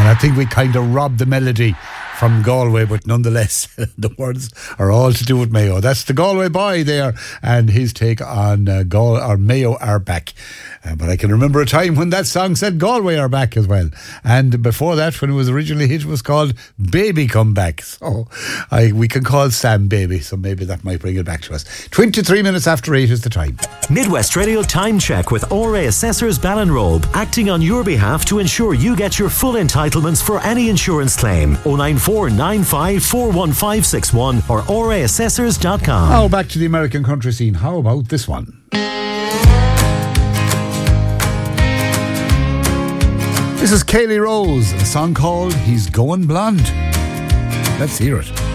And I think we kind of robbed the melody from Galway, but nonetheless, the words are all to do with Mayo. That's the Galway boy there, and his take on Mayo are back. But I can remember a time when that song said Galway are back as well. And before that, when it was originally hit, it was called Baby Come Back. So we can call Sam Baby, so maybe that might bring it back to us. 23 minutes after 8 is the time. Midwest Radio Time Check with ORA Assessors Ballinrobe, acting on your behalf to ensure you get your full entitlements for any insurance claim. 09495415561 or oraassessors.com. Now back to the American country scene. How about this one? This is Kaylee Rose, a song called He's Going Blonde. Let's hear it.